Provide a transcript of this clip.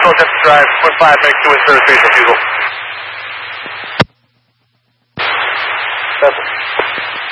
Control Tempest Drive, 15, make 2 inch 33 refusal. Vessel.